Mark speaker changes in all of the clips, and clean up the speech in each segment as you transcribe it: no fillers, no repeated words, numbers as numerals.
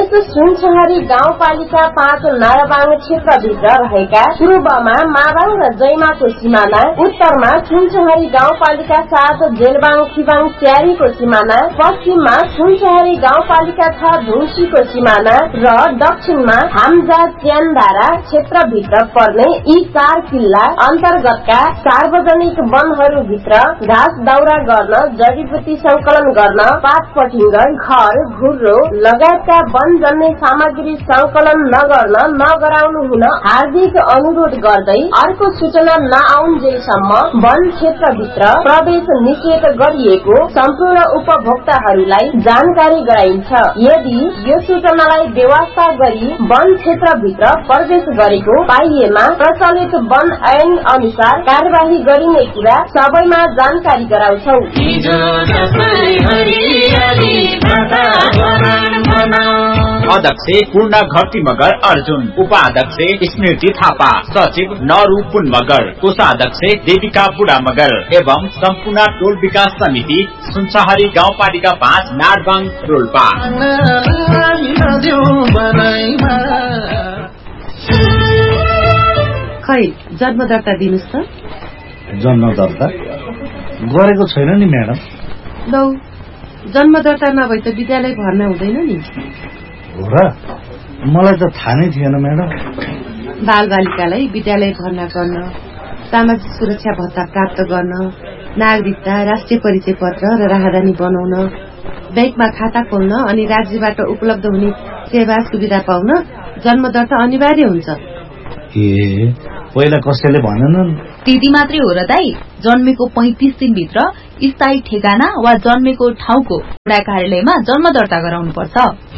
Speaker 1: प्रदेश सुनसहरी गाउँपालिका 5 नाराबाङ क्षेत्रभित्र रहेका पूर्वमा माबाङ र जैमाको सिमाना, उत्तरमा सुनसहरी गाउँपालिका 7 जेलबाङ खिबाङ स्यारीको सिमाना, पश्चिममा सुनसहरी गाउँपालिका 6 धुन्सीको सिमाना र दक्षिणमा हाम्जा च्यानधारा क्षेत्रभित्र पर्ने यी 4 किल्ला अन्तर्गतका सार्वजनिक वनहरूभित्र घाँस दाउरा गर्न, जडीबुटी संकलन गर्न, पात पटिङ्गर, घर, घुर्रो लगायतका वनजन्य सामग्री संकलन नगर्न नगराउनु हुन हार्दिक अनुरोध गर्दै अर्को सूचना नआउन्जेलसम्म वन क्षेत्रभित्र प्रवेश निषेध गरिएको सम्पूर्ण उपभोक्ताहरूलाई जानकारी गराइन्छ। यदि यो सूचनालाई बेवास्ता गरी वन क्षेत्रभित्र प्रवेश गरेको पाइएमा प्रचलित वन ऐन अनुसार कार्यवाही गरिने कुरा सबैमा जानकारी गराउँछौ।
Speaker 2: अध्यक्ष पूर्ण घटी मगर अर्जुन, उपाध्यक्ष स्मृति थापा, सचिव नरू पुन मगर, कोषाध्यक्ष देविका बुढा मगर एवं सम्पूर्ण टोल विकास समिति सुनसहरी गाउँपालिका 5 नारबाङ रोल्पा।
Speaker 3: खै जन्म दर्ता दिनुस् त।
Speaker 4: जन्म दर्ता गरेको छैन नि म्याडम।
Speaker 3: लौ जन्म दर्ता नभए त विद्यालय भर्ना हुँदैन नि।
Speaker 4: हो र, मलाई त थाहा नै थिएन म्याडम।
Speaker 3: बालबालिकालाई विद्यालय भर्ना गर्न, सामाजिक सुरक्षा भत्ता प्राप्त गर्न, नागरिकता, राष्ट्रिय परिचय पत्र र राहदानी बनाउन, बैंकमा खाता खोल्न अनि राज्यबाट उपलब्ध हुने सेवा सुविधा पाउन जन्म दर्ता अनिवार्य हुन्छ।
Speaker 4: ए पहिला कसैले भनेनन्?
Speaker 5: त्यति मात्रै हो र दाई। जन्मेको 35 दिनभित्र स्थायी ठेगाना वा जन्मेको ठाउँको वडा कार्यालयमा जन्म दर्ता गराउनु पर्छ।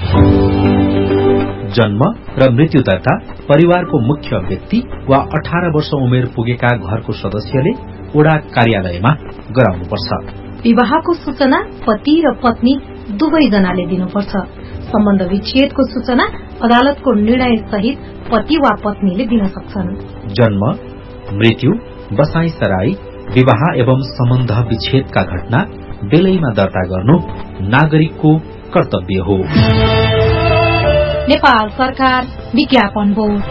Speaker 6: जन्म र मृत्यु दर्ता परिवारको मुख्य व्यक्ति वा 18 वर्ष उमेर पुगेका घरको सदस्यले वडा कार्यालयमा गराउनुपर्छ।
Speaker 5: विवाहको सूचना पति र पत्नी दुवैजनाले दिनुपर्छ। सम्बन्ध विच्छेदको सूचना अदालतको निर्णय सहित पति वा पत्नीले दिन सक्छन्।
Speaker 6: जन्म, मृत्यु, बसाई सराई, विवाह एवं सम्बन्ध विच्छेदका घटना बेलैमा दर्ता गर्नु नागरिकको कर्तव्य हो।
Speaker 5: नेपाल सरकार विज्ञापन बोर्ड।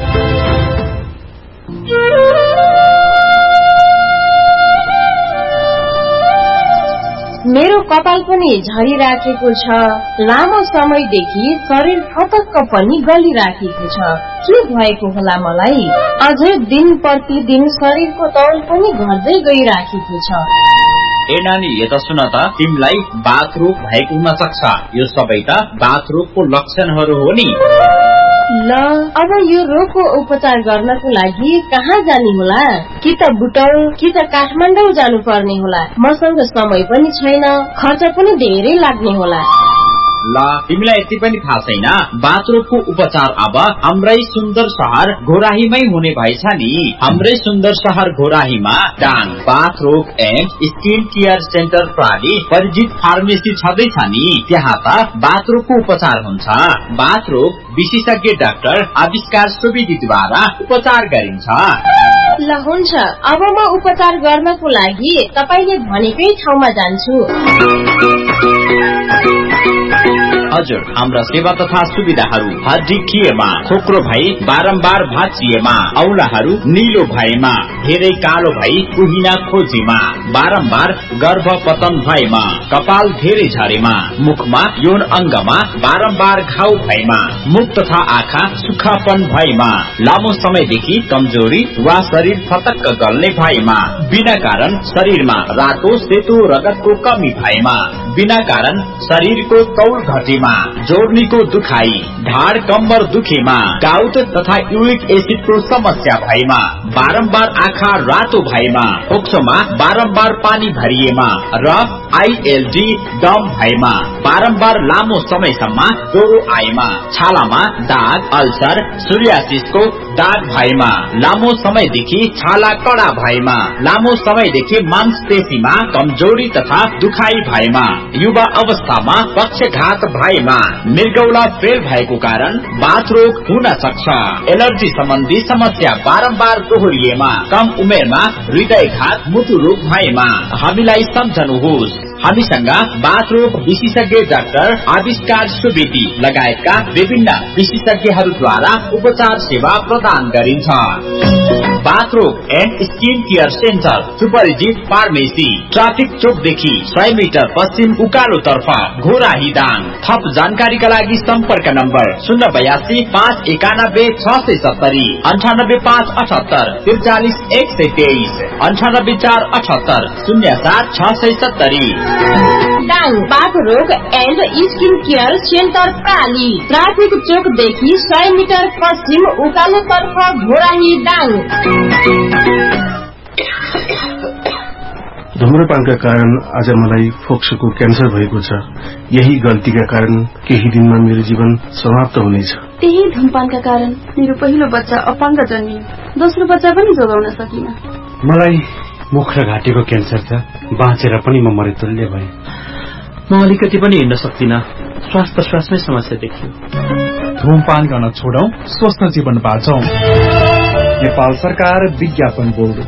Speaker 1: मेरो कपाल पनि झरिराखेको छ। लामो समयदेखि शरीर फटक्क पनि गलिराखेको छ। के भएको होला मलाई? अझै दिन प्रतिदिन शरीरको तौल पनि घट्दै गइराखेको छ।
Speaker 2: ए नानी, यता सुन त, तिमीलाई बाथ रोग भएको हुन सक्छ। यो सबै त बाथ रोगको लक्षणहरू हो नि।
Speaker 1: ल, अब यो रोगको उपचार गर्नको लागि कहाँ जाने होला? कि त बुटौल कि त काठमाडौँ जानु पर्ने होला। मसँग समय पनि छैन, खर्च पनि धेरै लाग्ने होला।
Speaker 2: ल, तिमीलाई यति पनि थाहा छैन? बाथ रोगको उपचार अब हाम्रै सुन्दर शहर घोराहीमै हुने भएछ नि। हाम्रै सुन्दर शहर घोराहीमा डाङ बाथ रोग एन्ड स्किन केयर सेन्टर प्रणाली परिचित फार्मेसी छँदैछ नि। त्यहाँ त बाथ रोगको उपचार हुन्छ। बाथ रोग विशेषज्ञ डाक्टर आविष्कार सुवेदीद्वारा उपचार गरिन्छ।
Speaker 1: ल हुन्छ, अब म उपचार गर्नको लागि तपाईले भनेकै ठाउँमा जान्छु।
Speaker 2: हजुर, हाम्रा सेवा तथा सुविधाहरू हड्डी खिएमा, खोक्रो भई बारम्बार भाँचिएमा, औलाहरू निलो भएमा, धेरै कालो भई कुहिना खोजेमा, बारम्बार गर्भपतन भएमा, कपाल धेरै झरेमा, मुखमा यौन अंगमा बारम्बार घाउ भएमा, मुख तथा आँखा सुक्खापन भएमा, लामो समयदेखि कमजोरी वा शरीर फटक्क गल्ने भएमा, बिना कारण शरीरमा रातो सेतो रगतको कमी भएमा, बिना कारण शरीरको तौल घटेमा, जोर्नीको दुखाई, ढाड कम्बर दुखेमा, गाउट तथा युरिक एसिडको समस्या भएमा, बारम्बार आँखा रातो भएमा, फोक्सोमा बारम्बार पानी भरिएमा र आईएलडी दम भएमा, बारम्बार लामो समयसम्म ज्वरो आएमा, छालामा दाग, अल्सर, सोरियासिसको दाग भएमा, लामो समयदेखि छाला कडा भएमा, लामो समयदेखि मांसपेशीमा कमजोरी तथा दुखाई भएमा, युवा अवस्थामा पक्षघात भएमा, मृगौला फेल भएको कारण बाथ रोग हुन सक्छ। एलर्जी सम्बन्धी समस्या बारम्बार दोहोरिएमा, कम उमेरमा हृदयघात, मुटु रोग भएमा हामीलाई सम्झनुहोस्। हामीसँग बाथरोग विशेषज्ञ डाक्टर आविष्कार सुवेदी लगायतका विभिन्न विशेषज्ञहरूद्वारा उपचार सेवा प्रदान गरिन्छ। बाथरोग एन्ड स्किन केयर सेन्टर सुपरिचित फार्मेसी ट्राफिक चोकदेखि 100 मिटर पश्चिम उकालो तर्फ घोराहीदाङ। थप जानकारीका लागि सम्पर्क number 082 591 670 98 578 43 123 98 478 07 670।
Speaker 1: Dang बाथरोग and skin care centre प्राली traffic चोकदेखि 100 metre पश्चिम उकालो तर्फ घोराही दाङ।
Speaker 7: धुम्रपानका कारण आज मलाई फोक्सोको क्यान्सर भएको छ। यही गल्तीका कारण केही दिनमा मेरो जीवन समाप्त हुनेछ।
Speaker 8: त्यही धुमपानका कारण मेरो पहिलो बच्चा अपाङ्ग जन्मियो, दोस्रो बच्चा पनि जोगाउन सकिन।
Speaker 9: मलाई मुख र घाँटीको क्यान्सर छ, बाँचेर पनि म मरेतुल्य भएँ। म अलिकति पनि हिँड्न सक्दिन, श्वास प्रश्वासमै समस्या देखियो।
Speaker 10: धुमपान गर्न छोडौं, स्वस्थ जीवन बाँचौं। नेपाल सरकार विज्ञापन बोर्ड।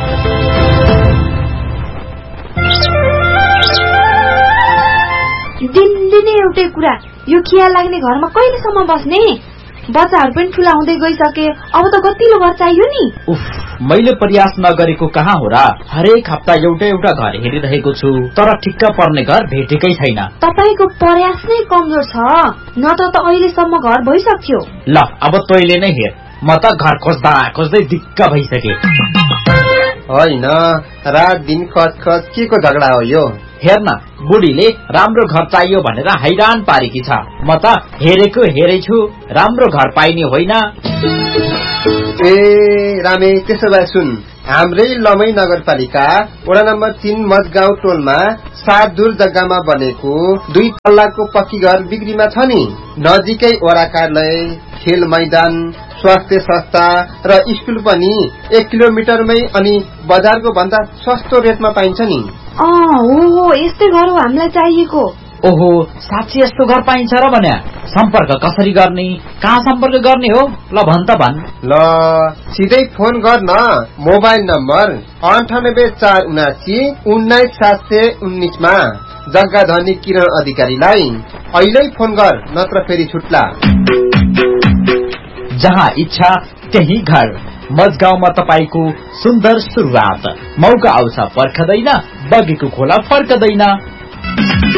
Speaker 8: दिनदिनै एउटै कुरा, यो खिया लाग्ने घरमा कहिलेसम्म बस्ने? बच्चाहरू पनि ठूला हुँदै गइसके, अब त गतिलो घर चाहियो नि।
Speaker 2: उफ, मैले प्रयास नगरेको कहाँ हो र? हरेक हप्ता एउटा घर हेरिरहेको छु, तर ठिक्क पर्ने घर भेटेकै छैन।
Speaker 8: तपाईको प्रयास नै कमजोर छ, नत्र त अहिलेसम्म घर भइसक्थ्यो।
Speaker 2: ल अब तैले नै हेर, म त घर खोज्दा खोज्दै दिक्क भइसके।
Speaker 11: होइन, रात दिन खच के को झगडा हो यो?
Speaker 2: हेर्न, बुढीले राम्रो घर चाहियो भनेर हैरान पारेकी छ। म त हेरेछु, राम्रो घर पाइने होइन।
Speaker 11: ए रामे, त्यसो भए सुन, हाम्रै लमै नगरपालिका वडा नम्बर 3 मजगाउँ टोलमा 7 दूर जग्गामा बनेको 2 तल्लाको पक्की घर बिक्रीमा छ नि। नजिकै वडा कार्यालय, खेल मैदान, स्वास्थ्य संस्था र स्कुल पनि 1 किलोमिटरमै, अनि बजारको भन्दा सस्तो रेटमा पाइन्छ नि।
Speaker 8: ओहो, यस्तै घर हो हामीलाई चाहिएको।
Speaker 2: ओहो, साँच्चै यस्तो घर पाइन्छ र भने सम्पर्क कसरी गर्ने? कहाँ सम्पर्क गर्ने हो? ल भन त भन।
Speaker 11: ल सिधै फोन गर्न, मोबाइल नम्बर 98 479 19719 मा। जग्गा धनी किरण अधिकारीलाई अहिले फोन गर, नत्र फेरि छुट्ला।
Speaker 2: जहाँ इच्छा त्यही घर। मजगाउँमा तपाईको सुन्दर सुरुवात। मौका आउँछ पर्खदैन, बगेको खोला फर्कदैन।